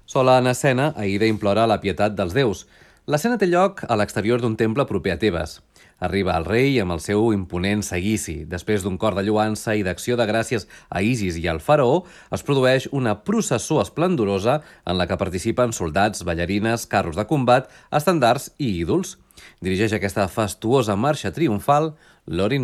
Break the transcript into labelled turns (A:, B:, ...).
A: Sola en escena, Aida implora la pietat dels déus. L'escena té lloc a l'exterior d'un temple proper a Tebes. Arriba el rei amb el seu imponent seguici. Després d'un cor de lloança i d'acció de gràcies a Isis i al faraó, es produeix una processó esplendorosa en la que participen soldats, ballarines, carros de combat, estandards i ídols. Dirigeix aquesta fastuosa marxa triomfal Lorin